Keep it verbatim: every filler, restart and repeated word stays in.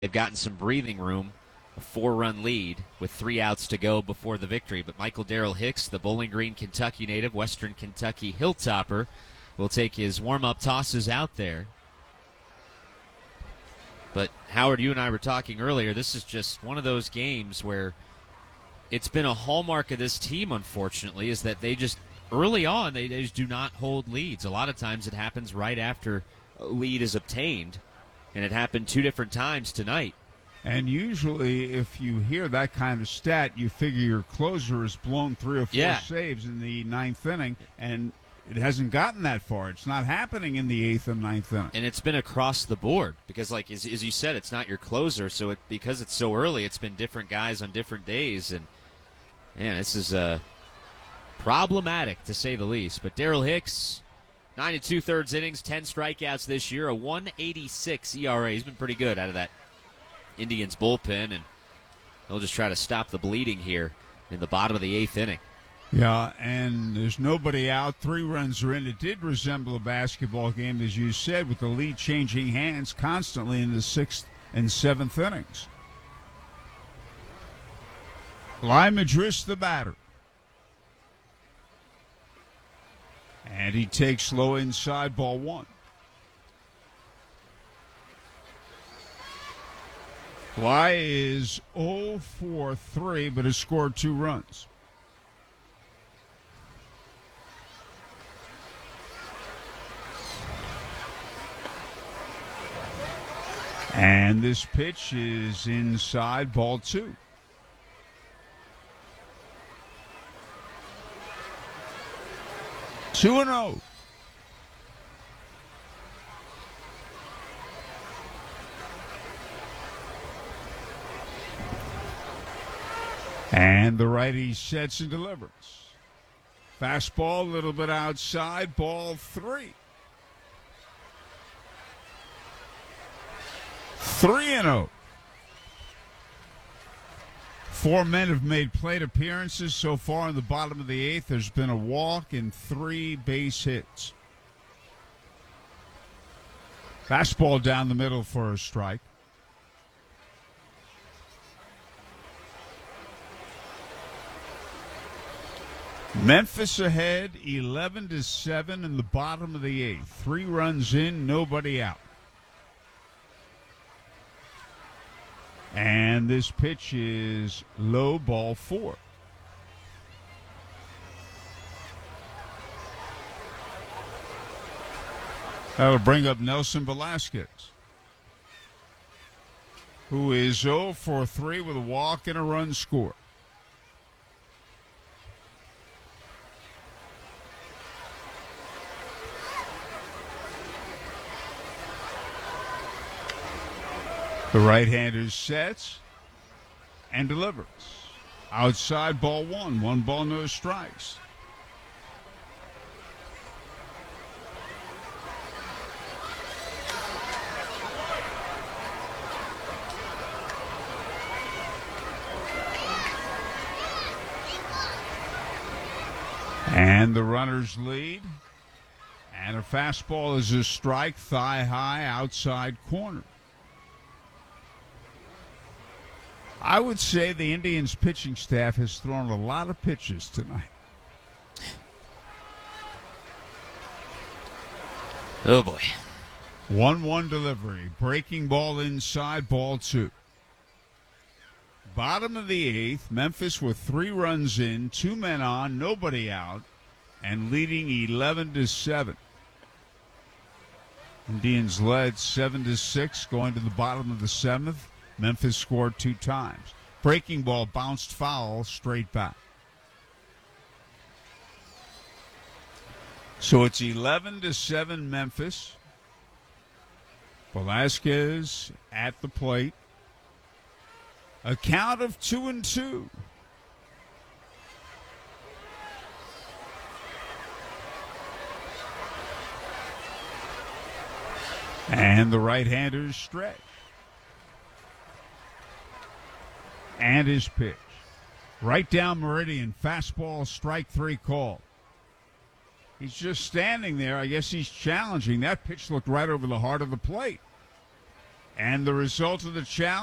they've gotten some breathing room, a four-run lead with three outs to go before the victory. But Michael Darrell Hicks, the Bowling Green, Kentucky native, Western Kentucky Hilltopper, will take his warm-up tosses out there. But, Howard, you and I were talking earlier, this is just one of those games where it's been a hallmark of this team, unfortunately, is that they just, early on, they, they just do not hold leads. A lot of times it happens right after a lead is obtained, and it happened two different times tonight. And usually, if you hear that kind of stat, you figure your closer has blown three or four Yeah. saves in the ninth inning, and it hasn't gotten that far. It's not happening in the eighth and ninth inning. And it's been across the board because, like as, as you said, it's not your closer. So it, because it's so early, it's been different guys on different days. And, man, this is uh, problematic, to say the least. But Darrell Hicks, nine and two-thirds innings, ten strikeouts this year, a one eighty-six E R A. He's been pretty good out of that Indians bullpen, and they'll just try to stop the bleeding here in the bottom of the eighth inning. Yeah, and there's nobody out. Three runs are in. It did resemble a basketball game, as you said, with the lead changing hands constantly in the sixth and seventh innings. Lima Madris, the batter. And he takes low inside, ball one. Bly is oh for three, but has scored two runs. And this pitch is inside, ball two. Two and oh. And the righty sets and delivers. Fastball, a little bit outside, ball three. Three and oh. Four men have made plate appearances so far in the bottom of the eighth. There's been a walk and three base hits. Fastball down the middle for a strike. Memphis ahead, eleven to seven in the bottom of the eighth. Three runs in, nobody out. And this pitch is low, ball four. That'll bring up Nelson Velasquez, who is oh for three with a walk and a run scored. The right-hander sets and delivers. Outside, ball one. One ball, no strikes. And the runners lead. And a fastball is a strike, thigh high, outside corner. I would say the Indians pitching staff has thrown a lot of pitches tonight. Oh, boy. one one delivery. Breaking ball inside, ball two. Bottom of the eighth, Memphis with three runs in, two men on, nobody out, and leading eleven to seven. Indians led seven to six going to the bottom of the seventh. Memphis scored two times. Breaking ball bounced foul straight back. So it's eleven to seven Memphis. Velasquez at the plate. A count of two and two. And the right-handers stretch. And his pitch. Right down meridian. Fastball, strike three call. He's just standing there. I guess he's challenging. That pitch looked right over the heart of the plate. And the result of the challenge.